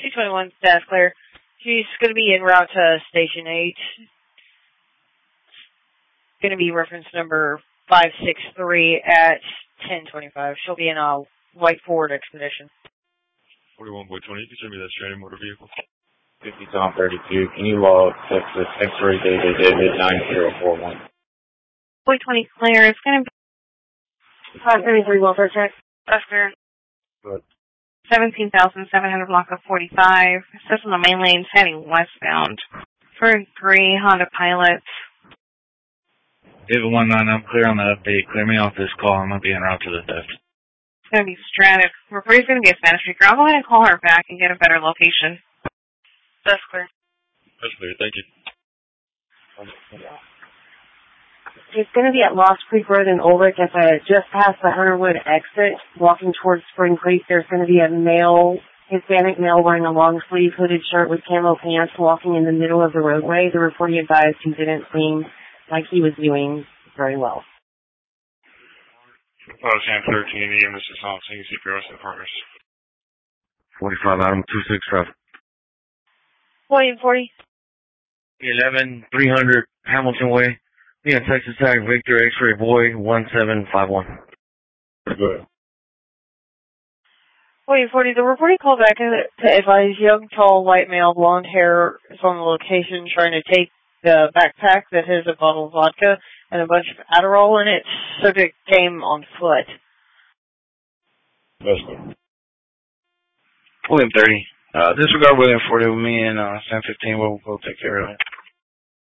221 staff clear. She's going to be en route to Station 8. Going to be reference number 563 at 1025. She'll be in a white Ford Expedition. 41 boy 20, you can send me that stranded motor vehicle. 50 Tom 32, can you log Texas X-ray David 9041? Boy 20 clear. It's going to be 533 welfare check. That's clear. Good. 17,700 block of 45. Says on the main lanes heading westbound. For a gray Honda Pilot. David 19, I'm clear on the update. Clear me off this call. I'm going to be en route to the theft. It's going to be stranded. Referee's going to be a Spanish speaker. I'll go ahead and call her back and get a better location. That's clear. That's clear, thank you. It's going to be at Lost Creek Road in Ulrich at just past the Hunterwood exit, walking towards Spring Creek. There's going to be a Hispanic male wearing a long-sleeve hooded shirt with camo pants walking in the middle of the roadway. The reporting advised he didn't seem like he was doing very well. Sam 13 EM, this is Thompson. You see Gross and Partners. 45 Adam 26 traffic. 40. 11 300 Hamilton Way. Be on Texas Tag Victor X-ray Boy 1751. Good. 40. The reporting called back to advise young, tall, white male, blonde hair is on the location trying to take the backpack that has a bottle of vodka and a bunch of Adderall in it. Subject came on foot. That's good. William 30. Disregard William 40 with me and Sam 15. We'll take care of it.